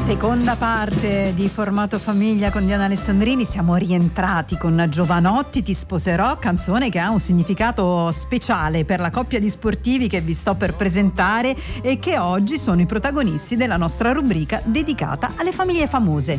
Seconda parte di Formato Famiglia con Diana Alessandrini. Siamo rientrati con Giovanotti, Ti sposerò, canzone che ha un significato speciale per la coppia di sportivi che vi sto per presentare e che oggi sono i protagonisti della nostra rubrica dedicata alle famiglie famose.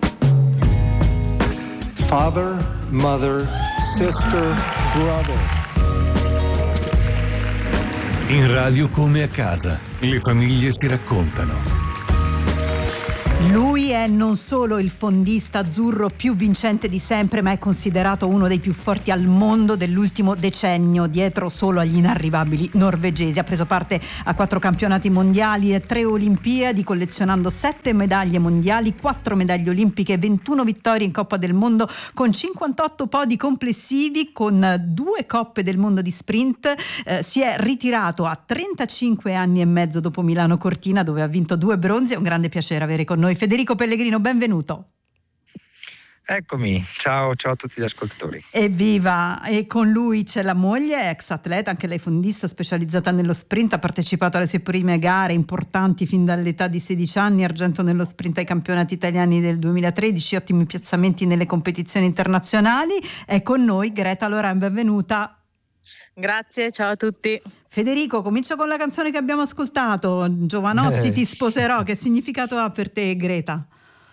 Father, mother, sister, brother. In radio come a casa, le famiglie si raccontano. Lui è non solo il fondista azzurro più vincente di sempre, ma è considerato uno dei più forti al mondo dell'ultimo decennio, dietro solo agli inarrivabili norvegesi. Ha preso parte a 4 campionati mondiali e 3 Olimpiadi, collezionando 7 medaglie mondiali, 4 medaglie olimpiche, 21 vittorie in Coppa del Mondo, con 58 podi complessivi, con 2 Coppe del Mondo di sprint. Si è ritirato a 35 anni e mezzo dopo Milano Cortina, dove ha vinto 2 bronzi. È un grande piacere avere con noi Federico Pellegrino, benvenuto. Eccomi, ciao a tutti gli ascoltatori. Evviva! E con lui c'è la moglie, ex atleta, anche lei fondista specializzata nello sprint, ha partecipato alle sue prime gare importanti fin dall'età di 16 anni, argento nello sprint ai campionati italiani del 2013, ottimi piazzamenti nelle competizioni internazionali. È con noi Greta Loren, benvenuta. Grazie, ciao a tutti. Federico, comincio con la canzone che abbiamo ascoltato, Giovanotti, Ti sposerò. Che significato ha per te, Greta?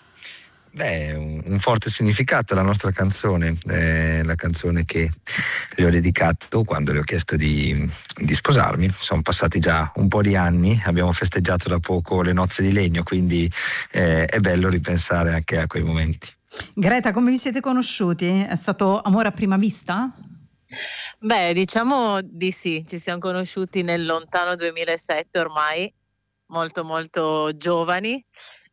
Un forte significato. La nostra canzone è la canzone che le ho dedicato quando le ho chiesto di sposarmi. Sono passati già un po' di anni, abbiamo festeggiato da poco le nozze di legno, quindi è bello ripensare anche a quei momenti. Greta, come vi siete conosciuti? È stato amore a prima vista? Diciamo di sì, ci siamo conosciuti nel lontano 2007 ormai, molto molto giovani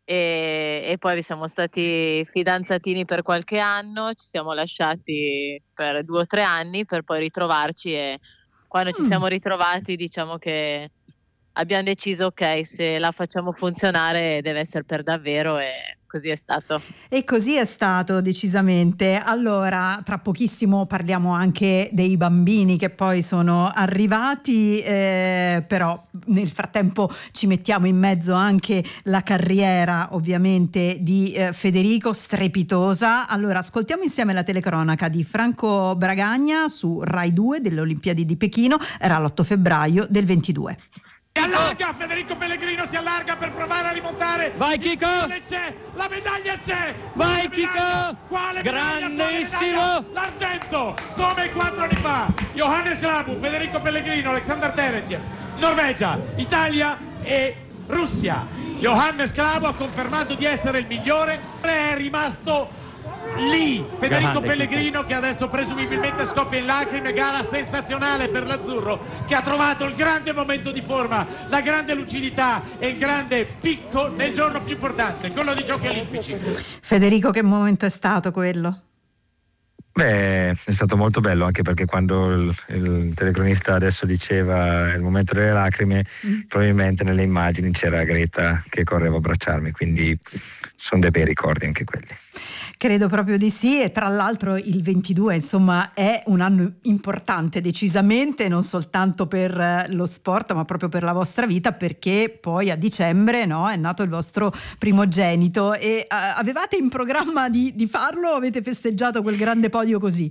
e poi siamo stati fidanzatini per qualche anno, ci siamo lasciati per 2 o 3 anni per poi ritrovarci e quando ci siamo ritrovati diciamo che abbiamo deciso ok, se la facciamo funzionare deve essere per davvero e così è stato. E così è stato, decisamente. Allora, tra pochissimo parliamo anche dei bambini che poi sono arrivati, però nel frattempo ci mettiamo in mezzo anche la carriera, ovviamente, di Federico, strepitosa. Allora, ascoltiamo insieme la telecronaca di Franco Bragagna su Rai 2 delle Olimpiadi di Pechino, era l'8 febbraio del 22. Si allarga, Federico Pellegrino si allarga per provare a rimontare. Vai Chico! C'è, la medaglia c'è! Vai Chico! Quale grandissimo! L'argento, come 4 anni fa. Johannes Glabu, Federico Pellegrino, Alexander Terentjev, Norvegia, Italia e Russia. Johannes Glabu ha confermato di essere il migliore, è rimasto lì. Federico Pellegrino che adesso presumibilmente scoppia in lacrime. Gara sensazionale per l'azzurro che ha trovato il grande momento di forma, la grande lucidità e il grande picco nel giorno più importante, quello dei Giochi Olimpici. Federico, che momento è stato quello? È stato molto bello, anche perché quando il telecronista adesso diceva il momento delle lacrime, probabilmente nelle immagini c'era Greta che correva a abbracciarmi, quindi sono dei bei ricordi anche quelli. Credo proprio di sì, e tra l'altro il 22 insomma è un anno importante decisamente, non soltanto per lo sport ma proprio per la vostra vita, perché poi a dicembre, no, è nato il vostro primogenito e avevate in programma di farlo o avete festeggiato quel grande podio così?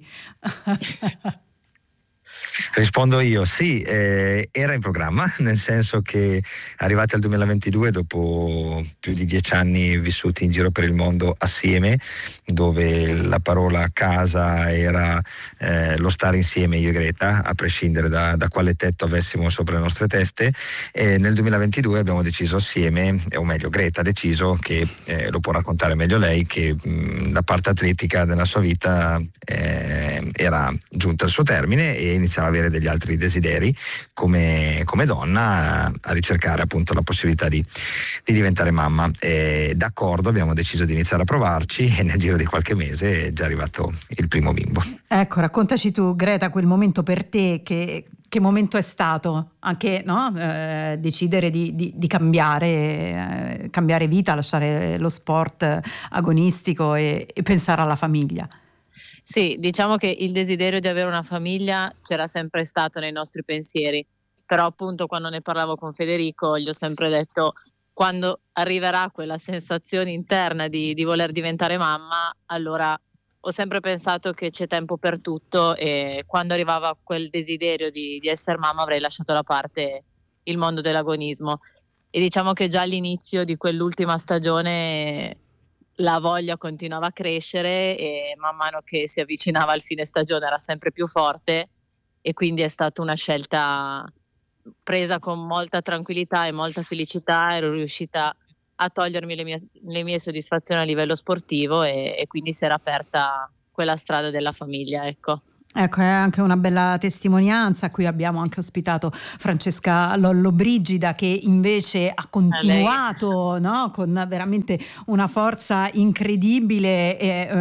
Rispondo io, sì, era in programma, nel senso che arrivati al 2022, dopo più di 10 anni vissuti in giro per il mondo assieme, dove la parola casa era lo stare insieme io e Greta, a prescindere da quale tetto avessimo sopra le nostre teste, nel 2022 abbiamo deciso assieme, o meglio Greta ha deciso, che lo può raccontare meglio lei, che la parte atletica della sua vita era giunta al suo termine e iniziava a avere degli altri desideri come donna, a ricercare appunto la possibilità di diventare mamma. D'accordo, abbiamo deciso di iniziare a provarci e nel giro di qualche mese è già arrivato il primo bimbo. Ecco, raccontaci tu, Greta, quel momento per te, che momento è stato? Anche, no, decidere di cambiare vita, lasciare lo sport agonistico e pensare alla famiglia. Sì, diciamo che il desiderio di avere una famiglia c'era sempre stato nei nostri pensieri, però appunto quando ne parlavo con Federico gli ho sempre detto quando arriverà quella sensazione interna di voler diventare mamma, allora ho sempre pensato che c'è tempo per tutto, e quando arrivava quel desiderio di essere mamma avrei lasciato da parte il mondo dell'agonismo. E diciamo che già all'inizio di quell'ultima stagione la voglia continuava a crescere, e man mano che si avvicinava al fine stagione era sempre più forte, e quindi è stata una scelta presa con molta tranquillità e molta felicità. Ero riuscita a togliermi le mie soddisfazioni a livello sportivo, e quindi si era aperta quella strada della famiglia, ecco. Ecco, è anche una bella testimonianza. Qui abbiamo anche ospitato Francesca Lollobrigida, che invece ha continuato, no, con veramente una forza incredibile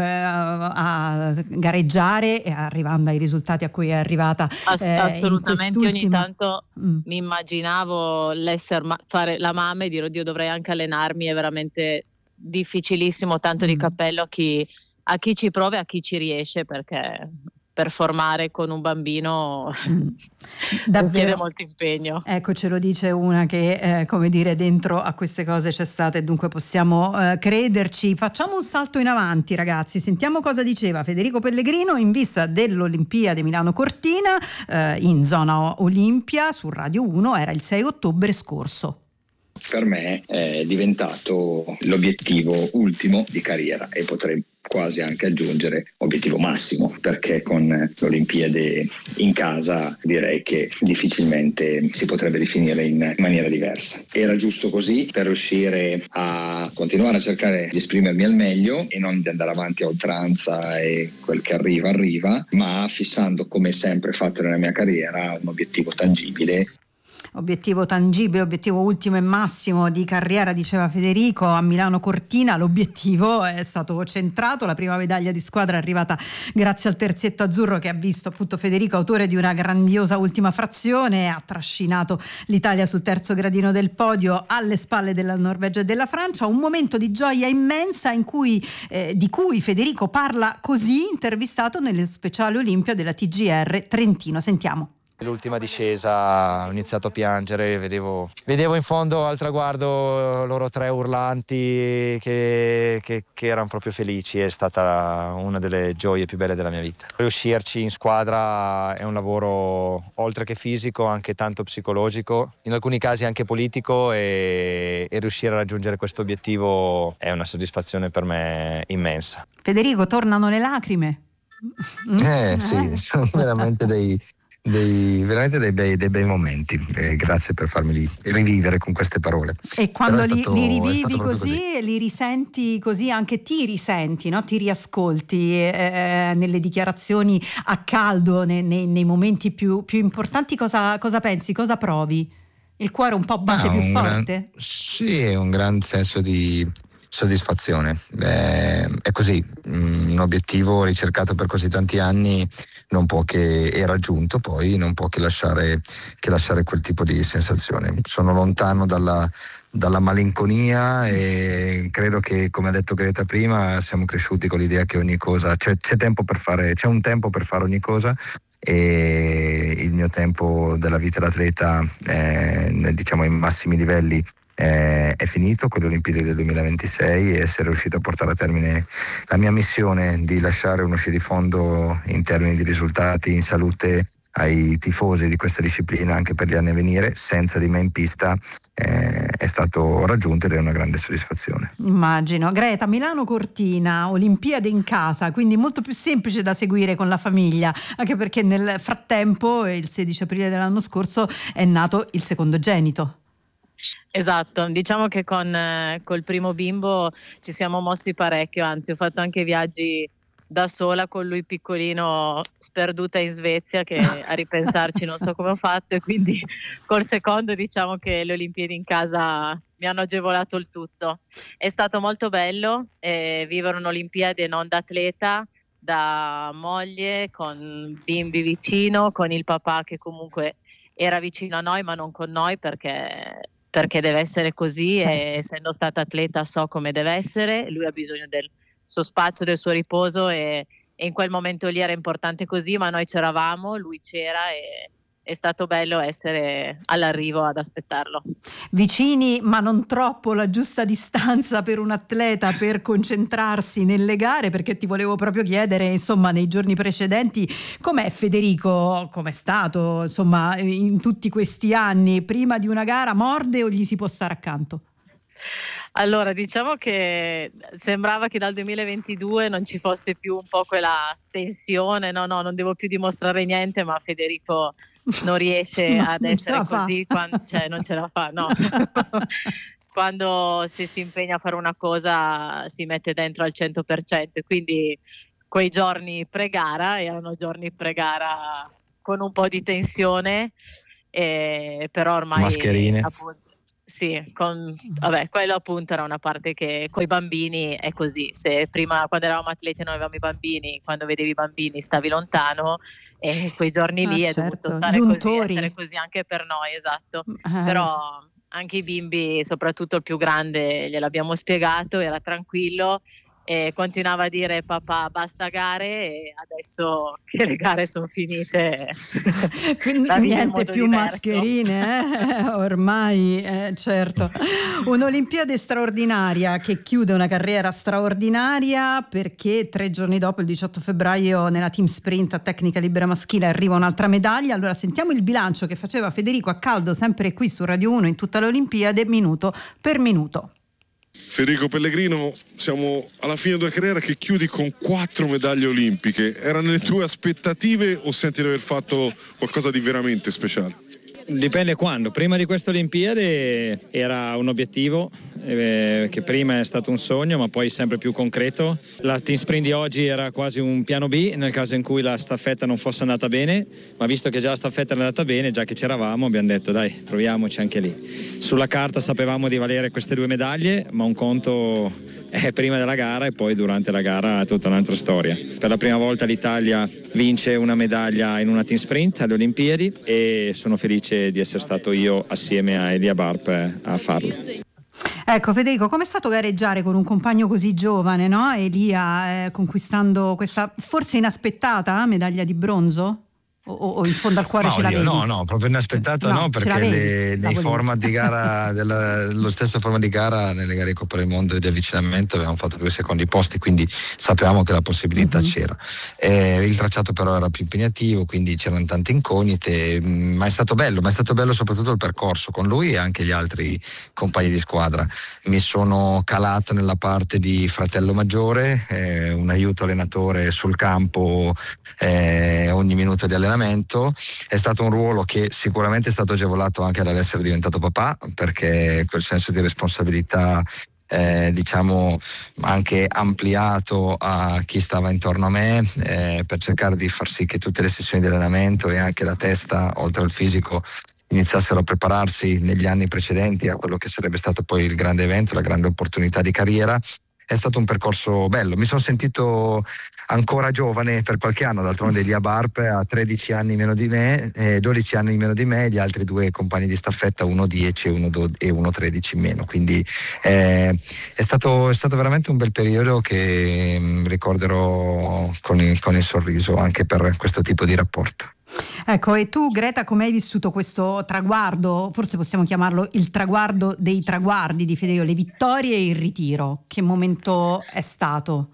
a gareggiare, e arrivando ai risultati a cui è arrivata. Assolutamente, ogni tanto mi immaginavo fare la mamma e dire: oddio, dovrei anche allenarmi. È veramente difficilissimo, tanto di cappello a chi ci prova e a chi ci riesce, perché per formare con un bambino richiede molto impegno. Ecco, ce lo dice una che, come dire, dentro a queste cose c'è stata, e dunque possiamo crederci. Facciamo un salto in avanti, ragazzi. Sentiamo cosa diceva Federico Pellegrino in vista dell'Olimpiade Milano Cortina in zona Olimpia su Radio 1. Era il 6 ottobre scorso. Per me è diventato l'obiettivo ultimo di carriera, e potrei quasi anche aggiungere obiettivo massimo, perché con l'Olimpiade in casa direi che difficilmente si potrebbe definire in maniera diversa. Era giusto così per riuscire a continuare a cercare di esprimermi al meglio e non di andare avanti a oltranza, e quel che arriva, ma fissando, come sempre fatto nella mia carriera, un obiettivo tangibile. Obiettivo tangibile, obiettivo ultimo e massimo di carriera, diceva Federico, a Milano Cortina. L'obiettivo è stato centrato, la prima medaglia di squadra è arrivata grazie al terzietto azzurro, che ha visto appunto Federico autore di una grandiosa ultima frazione, ha trascinato l'Italia sul terzo gradino del podio alle spalle della Norvegia e della Francia. Un momento di gioia immensa di cui Federico parla così, intervistato nelle speciali Olimpia della TGR Trentino. Sentiamo. L'ultima discesa ho iniziato a piangere, vedevo in fondo al traguardo loro tre urlanti che erano proprio felici. È stata una delle gioie più belle della mia vita. Riuscirci in squadra è un lavoro oltre che fisico, anche tanto psicologico, in alcuni casi anche politico, e riuscire a raggiungere questo obiettivo è una soddisfazione per me immensa. Federico, tornano le lacrime? Sì, sono veramente dei bei momenti. Grazie per farmi rivivere con queste parole. E quando li rivivi così, li risenti così, anche ti risenti, no? Ti riascolti nelle dichiarazioni a caldo, nei momenti più importanti. Cosa pensi? Cosa provi? Il cuore un po' batte più forte? Sì, è un gran senso di soddisfazione. È così, un obiettivo ricercato per così tanti anni non può che, e raggiunto poi, non può che lasciare quel tipo di sensazione. Sono lontano dalla malinconia, e credo che, come ha detto Greta prima, siamo cresciuti con l'idea che ogni cosa c'è un tempo per fare ogni cosa, e il mio tempo della vita d'atleta, diciamo ai massimi livelli, è finito con le Olimpiadi del 2026, e essere riuscito a portare a termine la mia missione di lasciare uno sci di fondo in termini di risultati, in salute ai tifosi di questa disciplina anche per gli anni a venire, senza di me in pista, è stato raggiunto, ed è una grande soddisfazione. Immagino. Greta, Milano Cortina, Olimpiade in casa, quindi molto più semplice da seguire con la famiglia, anche perché nel frattempo, il 16 aprile dell'anno scorso, è nato il secondogenito. Esatto, diciamo che col primo bimbo ci siamo mossi parecchio, anzi ho fatto anche viaggi da sola con lui piccolino, sperduta in Svezia, che a ripensarci non so come ho fatto, e quindi col secondo diciamo che le Olimpiadi in casa mi hanno agevolato il tutto. È stato molto bello vivere un'Olimpiade non da atleta, da moglie, con bimbi vicino, con il papà che comunque era vicino a noi ma non con noi, perché deve essere così, certo. E essendo stata atleta so come deve essere. Lui ha bisogno del suo spazio, del suo riposo, e in quel momento lì era importante così, ma noi c'eravamo, lui c'era, è stato bello essere all'arrivo ad aspettarlo. Vicini, ma non troppo, la giusta distanza per un atleta per concentrarsi nelle gare, perché ti volevo proprio chiedere, insomma, nei giorni precedenti, com'è Federico, com'è stato, insomma, in tutti questi anni, prima di una gara morde o gli si può stare accanto? Allora, diciamo che sembrava che dal 2022 non ci fosse più un po' quella tensione, no, non devo più dimostrare niente, ma Federico non riesce ad essere così, cioè non ce la fa, no. Quando se si impegna a fare una cosa si mette dentro al 100%, quindi quei giorni pre-gara erano giorni pre-gara con un po' di tensione, però ormai mascherine. Appunto, sì, quello appunto era una parte che coi bambini è così. Se prima, quando eravamo atleti, non avevamo i bambini, quando vedevi i bambini stavi lontano, e quei giorni lì è dovuto stare così, essere così anche per noi, esatto. Però anche i bimbi, soprattutto il più grande, gliel'abbiamo spiegato, era tranquillo e continuava a dire papà basta gare, e adesso che le gare sono finite niente più mascherine, ormai certo. Un'Olimpiade straordinaria che chiude una carriera straordinaria, perché 3 giorni dopo, il 18 febbraio, nella team sprint a tecnica libera maschile arriva un'altra medaglia. Allora sentiamo il bilancio che faceva Federico a caldo sempre qui su Radio 1 in tutta l'Olimpiade, minuto per minuto. Federico Pellegrino, siamo alla fine della carriera che chiudi con 4 medaglie olimpiche. Era nelle tue aspettative o senti di aver fatto qualcosa di veramente speciale? Dipende quando. Prima di questa Olimpiade era un obiettivo che prima è stato un sogno, ma poi sempre più concreto. La team sprint di oggi era quasi un piano B nel caso in cui la staffetta non fosse andata bene, ma visto che già la staffetta è andata bene, già che c'eravamo, abbiamo detto dai, proviamoci anche lì. Sulla carta sapevamo di valere queste 2 medaglie, ma un conto è prima della gara e poi durante la gara è tutta un'altra storia. Per la prima volta l'Italia vince una medaglia in una team sprint alle Olimpiadi e sono felice di essere stato io assieme a Elia Barp a farlo. Ecco Federico, com'è stato gareggiare con un compagno così giovane, no? Elia, conquistando questa forse inaspettata medaglia di bronzo? O in fondo al cuore ce l'avevi? No, proprio inaspettato no, perché nei format di gara, lo stesso format di gara nelle gare di Coppa del Mondo di avvicinamento avevamo fatto 2 secondi posti, quindi sapevamo che la possibilità c'era. Il tracciato però era più impegnativo, quindi c'erano tante incognite, ma è stato bello soprattutto il percorso con lui e anche gli altri compagni di squadra. Mi sono calato nella parte di fratello maggiore, un aiuto allenatore sul campo ogni minuto di allenamento. È stato un ruolo che sicuramente è stato agevolato anche dall'essere diventato papà, perché quel senso di responsabilità diciamo anche ampliato a chi stava intorno a me, per cercare di far sì che tutte le sessioni di allenamento e anche la testa oltre al fisico iniziassero a prepararsi negli anni precedenti a quello che sarebbe stato poi il grande evento, la grande opportunità di carriera. È stato un percorso bello, mi sono sentito ancora giovane per qualche anno, d'altronde Elia Barp ha 13 anni meno di me, 12 anni meno di me, gli altri 2 compagni di staffetta, uno 10 e uno 13 meno, quindi è stato veramente un bel periodo che ricorderò con il sorriso anche per questo tipo di rapporto. Ecco, e tu Greta come hai vissuto questo traguardo, forse possiamo chiamarlo il traguardo dei traguardi di Federico, le vittorie e il ritiro, che momento è stato?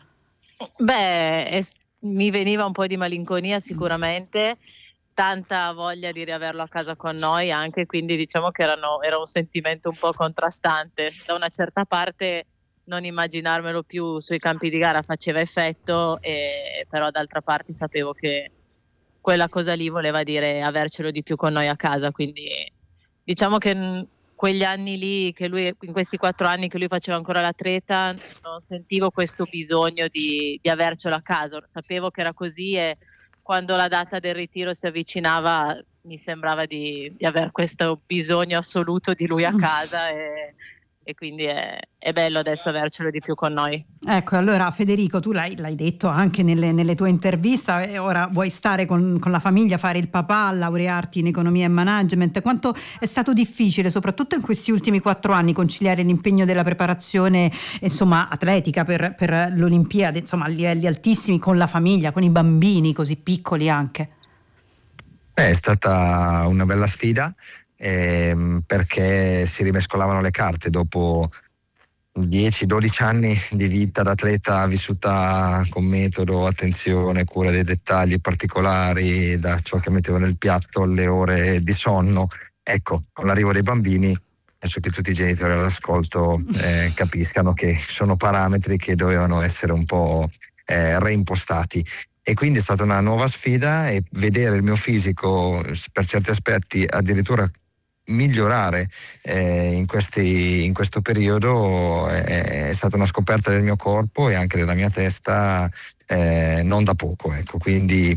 Mi veniva un po' di malinconia sicuramente, tanta voglia di riaverlo a casa con noi anche, quindi diciamo che era un sentimento un po' contrastante. Da una certa parte non immaginarmelo più sui campi di gara faceva effetto, però d'altra parte sapevo che quella cosa lì voleva dire avercelo di più con noi a casa, quindi diciamo che quegli anni lì, che lui, in questi 4 anni che lui faceva ancora l'atleta, non sentivo questo bisogno di avercelo a casa, sapevo che era così e quando la data del ritiro si avvicinava mi sembrava di aver questo bisogno assoluto di lui a casa e quindi è bello adesso avercelo di più con noi. Ecco, allora Federico, tu l'hai detto anche nelle tue interviste, e ora vuoi stare con la famiglia, fare il papà, laurearti in economia e management. Quanto è stato difficile, soprattutto in questi ultimi 4 anni, conciliare l'impegno della preparazione insomma atletica per l'Olimpiade, insomma a livelli altissimi, con la famiglia, con i bambini così piccoli anche? È stata una bella sfida perché si rimescolavano le carte dopo 10-12 anni di vita d'atleta vissuta con metodo, attenzione, cura dei dettagli particolari, da ciò che mettevo nel piatto alle ore di sonno. Ecco, con l'arrivo dei bambini, adesso che tutti i genitori all'ascolto capiscano che sono parametri che dovevano essere un po' reimpostati. E quindi è stata una nuova sfida, e vedere il mio fisico per certi aspetti addirittura migliorare in questo periodo è stata una scoperta del mio corpo e anche della mia testa non da poco, ecco. Quindi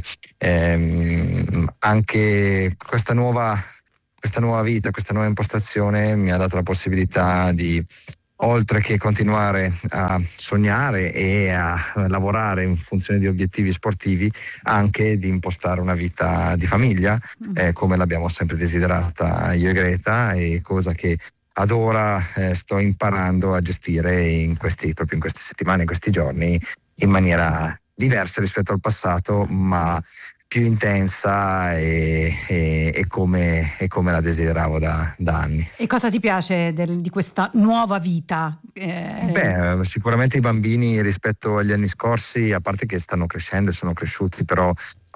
anche questa nuova vita, questa nuova impostazione mi ha dato la possibilità di, oltre che continuare a sognare e a lavorare in funzione di obiettivi sportivi, anche di impostare una vita di famiglia, come l'abbiamo sempre desiderata io e Greta, e cosa che ad ora sto imparando a gestire proprio in queste settimane, in questi giorni, in maniera diversa rispetto al passato, ma più intensa e come la desideravo da anni. E cosa ti piace di questa nuova vita? Beh, sicuramente i bambini rispetto agli anni scorsi, a parte che stanno crescendo e sono cresciuti, però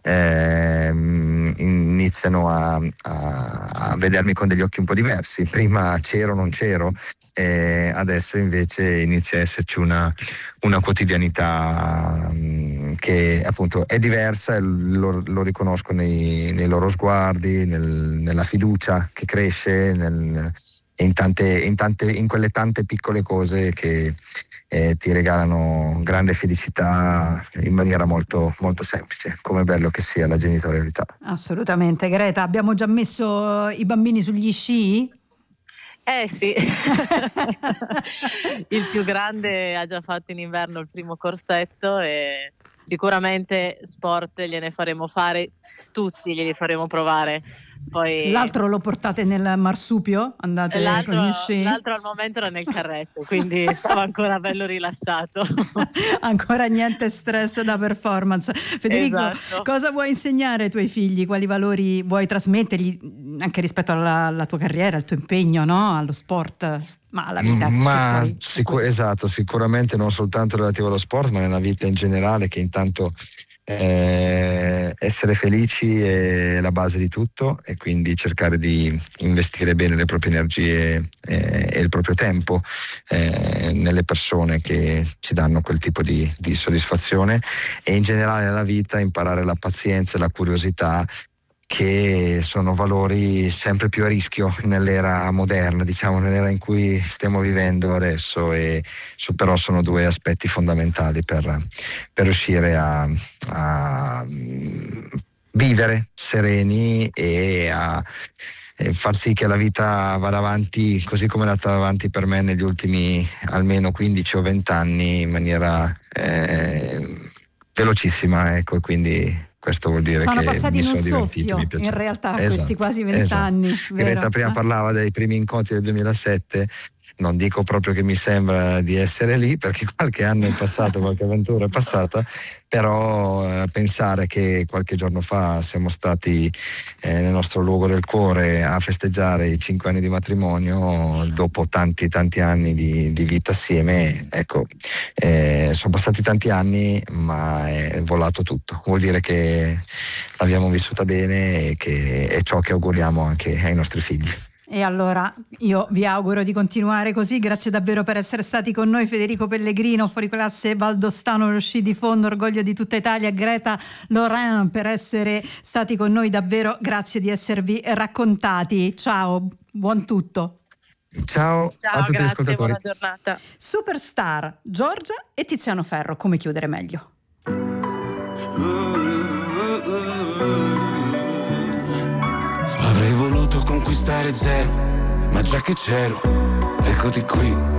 iniziano a vedermi con degli occhi un po' diversi. Prima c'ero, non c'ero, adesso invece inizia a esserci una quotidianità che appunto è diversa, e lo riconosco nei loro sguardi, nella fiducia che cresce, in quelle tante piccole cose che ti regalano grande felicità in maniera molto, molto semplice, come è bello che sia la genitorialità. Assolutamente. Greta, abbiamo già messo i bambini sugli sci? Sì, il più grande ha già fatto in inverno il primo corsetto e sicuramente sport gliene faremo fare, tutti glieli faremo provare. Poi l'altro lo portate nel marsupio? Andate con gli sci? L'altro al momento era nel carretto, quindi stava ancora bello rilassato. Ancora niente stress da performance. Federico, esatto. Cosa vuoi insegnare ai tuoi figli? Quali valori vuoi trasmettergli anche rispetto alla tua carriera, al tuo impegno, no? Allo sport? Ma alla vita. Esatto, sicuramente non soltanto relativo allo sport, ma nella vita in generale, che intanto essere felici è la base di tutto, e quindi cercare di investire bene le proprie energie e il proprio tempo nelle persone che ci danno quel tipo di soddisfazione, e in generale nella vita imparare la pazienza e la curiosità, che sono valori sempre più a rischio nell'era moderna, diciamo nell'era in cui stiamo vivendo adesso, e però sono due aspetti fondamentali per riuscire a vivere sereni e a far sì che la vita vada avanti così come è andata avanti per me negli ultimi almeno 15 o 20 anni, in maniera velocissima, ecco. E quindi questo vuol dire sono che passati mi in sono un divertito, soffio, in realtà, questi quasi 20 anni. Greta prima parlava dei primi incontri del 2007, non dico proprio che mi sembra di essere lì, perché qualche anno è passato, qualche avventura è passata, però pensare che qualche giorno fa siamo stati nel nostro luogo del cuore a festeggiare i 5 anni di matrimonio dopo tanti anni di vita assieme, ecco, sono passati tanti anni ma è volato tutto, vuol dire che l'abbiamo vissuta bene e che è ciò che auguriamo anche ai nostri figli. E allora io vi auguro di continuare così. Grazie davvero per essere stati con noi, Federico Pellegrino, fuoriclasse valdostano, lo sci di fondo, orgoglio di tutta Italia, Greta Laurent, per essere stati con noi, davvero grazie di esservi raccontati. Ciao, buon tutto. Ciao a tutti gli ascoltatori. Buona giornata. Superstar, Giorgia e Tiziano Ferro, come chiudere meglio? Avrei voluto conquistare zero, ma già che c'ero, eccoti qui.